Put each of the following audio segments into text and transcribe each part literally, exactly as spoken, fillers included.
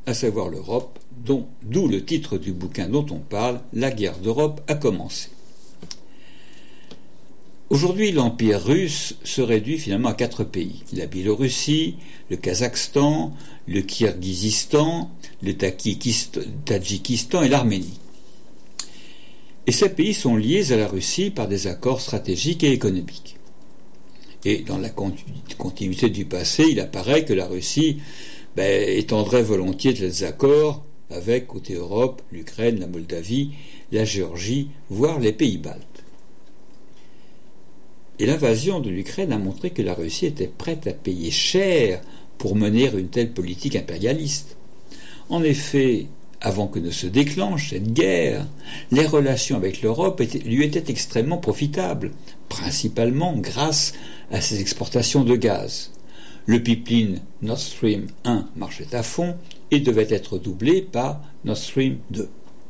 à savoir l'Europe, dont, d'où le titre du bouquin dont on parle, La guerre d'Europe a commencé. Aujourd'hui, l'Empire russe se réduit finalement à quatre pays. La Biélorussie, le Kazakhstan, le Kirghizistan, le Tadjikistan et l'Arménie. Et ces pays sont liés à la Russie par des accords stratégiques et économiques. Et dans la continuité du passé, il apparaît que la Russie ben, étendrait volontiers de ces accords avec, côté Europe, l'Ukraine, la Moldavie, la Géorgie, voire les pays baltes. Et l'invasion de l'Ukraine a montré que la Russie était prête à payer cher pour mener une telle politique impérialiste. En effet, avant que ne se déclenche cette guerre, les relations avec l'Europe étaient, lui étaient extrêmement profitables, principalement grâce à ses exportations de gaz. Le pipeline Nord Stream un marchait à fond et devait être doublé par Nord Stream deux.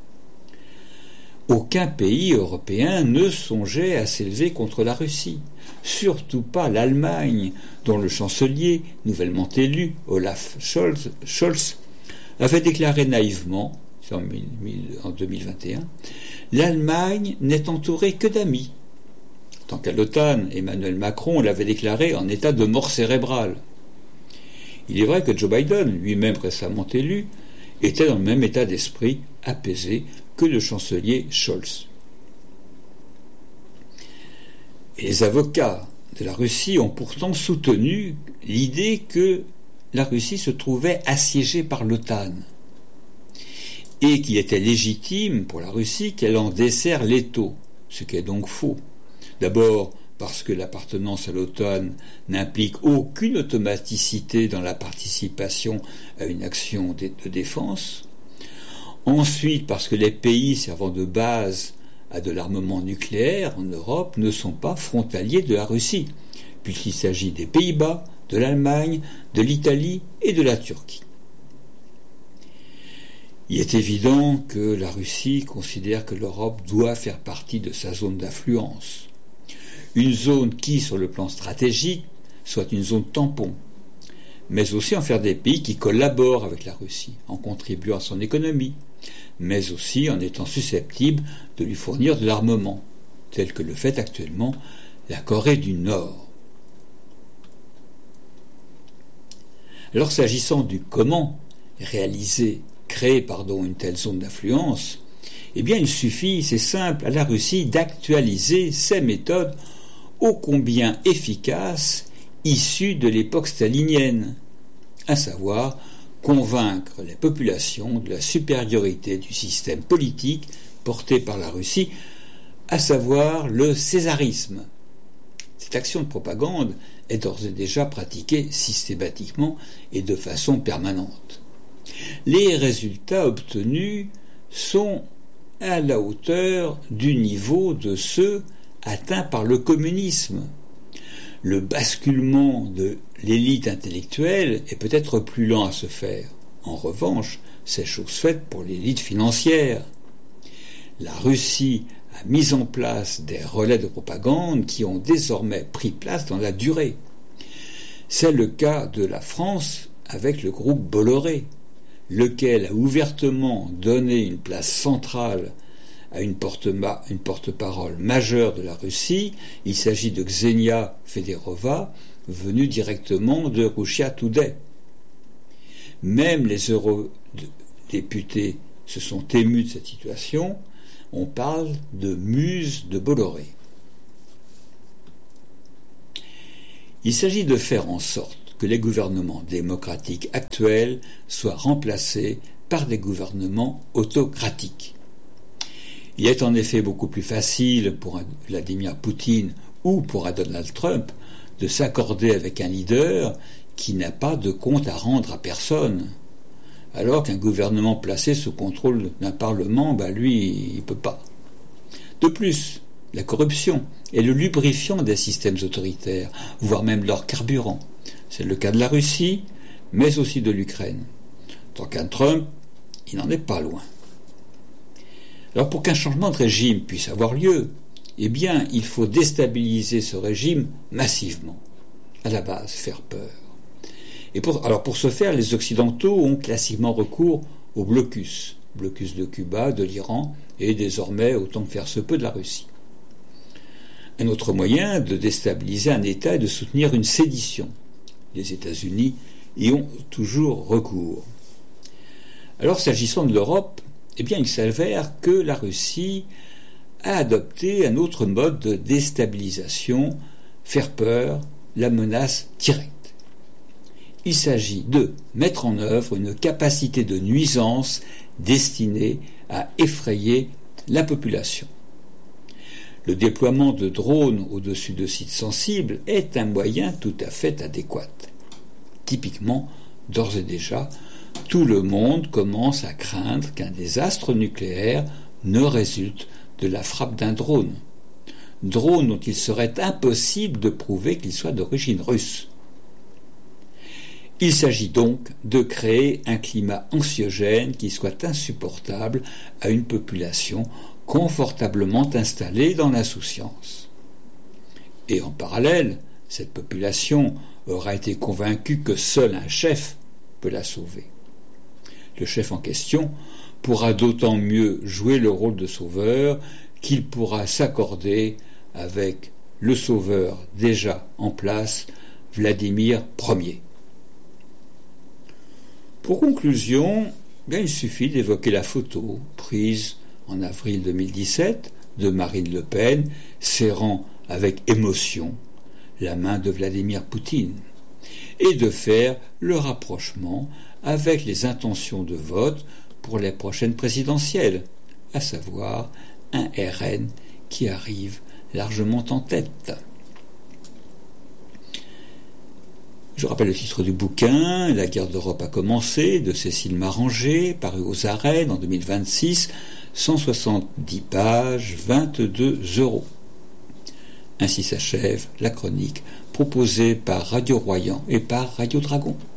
Aucun pays européen ne songeait à s'élever contre la Russie, surtout pas l'Allemagne, dont le chancelier, nouvellement élu, Olaf Scholz, Scholz, avait déclaré naïvement, en deux mille vingt et un, l'Allemagne n'est entourée que d'amis. Tant qu'à l'OTAN, Emmanuel Macron l'avait déclaré en état de mort cérébrale. Il est vrai que Joe Biden, lui-même récemment élu, était dans le même état d'esprit, apaisé, que le chancelier Scholz. Et les avocats de la Russie ont pourtant soutenu l'idée que la Russie se trouvait assiégée par l'OTAN et qu'il était légitime pour la Russie qu'elle en desserre l'étau, ce qui est donc faux. D'abord parce que l'appartenance à l'OTAN n'implique aucune automaticité dans la participation à une action de défense. Ensuite, parce que les pays servant de base à de l'armement nucléaire en Europe ne sont pas frontaliers de la Russie, puisqu'il s'agit des Pays-Bas, de l'Allemagne, de l'Italie et de la Turquie. Il est évident que la Russie considère que l'Europe doit faire partie de sa zone d'influence. Une zone qui, sur le plan stratégique, soit une zone tampon, mais aussi en faire des pays qui collaborent avec la Russie, en contribuant à son économie, mais aussi en étant susceptibles de lui fournir de l'armement, tel que le fait actuellement la Corée du Nord. Alors, s'agissant du comment réaliser, créer pardon, une telle zone d'influence, eh bien, il suffit, c'est simple, à la Russie d'actualiser ses méthodes ô combien efficaces issues de l'époque stalinienne, à savoir convaincre les populations de la supériorité du système politique porté par la Russie, à savoir le césarisme. Cette action de propagande est d'ores et déjà pratiquée systématiquement et de façon permanente. Les résultats obtenus sont à la hauteur du niveau de ceux atteints par le communisme. Le basculement de l'élite intellectuelle est peut-être plus lent à se faire. En revanche, c'est chose faite pour l'élite financière. La Russie a mis en place des relais de propagande qui ont désormais pris place dans la durée. C'est le cas de la France avec le groupe Bolloré, lequel a ouvertement donné une place centrale à une, porte-ma- une porte-parole majeure de la Russie. Il s'agit de Ksenia Federova, venue directement de Russia Today. Même les eurodéputés se sont émus de cette situation. On parle de muse de Bolloré. Il s'agit de faire en sorte que les gouvernements démocratiques actuels soient remplacés par des gouvernements autocratiques. Il est en effet beaucoup plus facile pour un Vladimir Poutine ou pour un Donald Trump de s'accorder avec un leader qui n'a pas de compte à rendre à personne, alors qu'un gouvernement placé sous contrôle d'un parlement, ben lui, il ne peut pas. De plus, la corruption est le lubrifiant des systèmes autoritaires, voire même leur carburant. C'est le cas de la Russie, mais aussi de l'Ukraine. Tant qu'un Trump, il n'en est pas loin. Alors pour qu'un changement de régime puisse avoir lieu, eh bien, il faut déstabiliser ce régime massivement. À la base, faire peur. Et pour, alors pour ce faire, les Occidentaux ont classiquement recours au blocus, blocus de Cuba, de l'Iran et désormais, autant que faire se peut, de la Russie. Un autre moyen de déstabiliser un État est de soutenir une sédition. Les États-Unis y ont toujours recours. Alors, s'agissant de l'Europe, eh bien, il s'avère que la Russie a adopté un autre mode de déstabilisation, faire peur, la menace directe. Il s'agit de mettre en œuvre une capacité de nuisance destinée à effrayer la population. Le déploiement de drones au-dessus de sites sensibles est un moyen tout à fait adéquat. Typiquement, d'ores et déjà, tout le monde commence à craindre qu'un désastre nucléaire ne résulte de la frappe d'un drone. Drone dont il serait impossible de prouver qu'il soit d'origine russe. Il s'agit donc de créer un climat anxiogène qui soit insupportable à une population confortablement installée dans l'insouciance. Et en parallèle, cette population aura été convaincue que seul un chef peut la sauver. Le chef en question pourra d'autant mieux jouer le rôle de sauveur qu'il pourra s'accorder avec le sauveur déjà en place, Vladimir Ier. Pour conclusion, bien, il suffit d'évoquer la photo prise en avril deux mille dix-sept de Marine Le Pen serrant avec émotion la main de Vladimir Poutine et de faire le rapprochement avec les intentions de vote pour les prochaines présidentielles, à savoir un R N qui arrive largement en tête. Je rappelle le titre du bouquin, La guerre d'Europe a commencé, de Cécile Maranger, paru aux Arènes en deux mille vingt-six, cent soixante-dix pages, vingt-deux euros. Ainsi s'achève la chronique proposée par Radio Royan et par Radio Dragon.